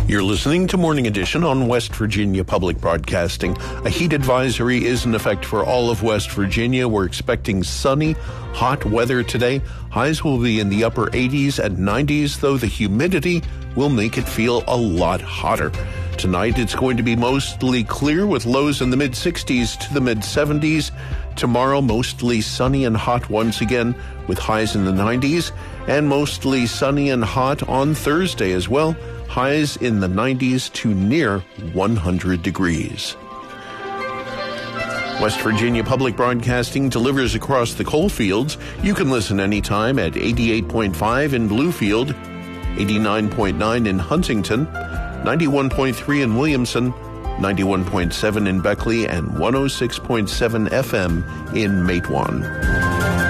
You're listening to Morning Edition on West Virginia Public Broadcasting. A heat advisory is in effect for all of West Virginia. We're expecting sunny, hot weather today. Highs will be in the upper 80s and 90s, though the humidity will make it feel a lot hotter. Tonight, it's going to be mostly clear with lows in the mid-60s to the mid-70s. Tomorrow, mostly sunny and hot once again with highs in the 90s, and mostly sunny and hot on Thursday as well. Highs in the 90s to near 100 degrees. West Virginia Public Broadcasting delivers across the coal fields. You can listen anytime at 88.5 in Bluefield, 89.9 in Huntington, 91.3 in Williamson, 91.7 in Beckley, and 106.7 FM in Matewan.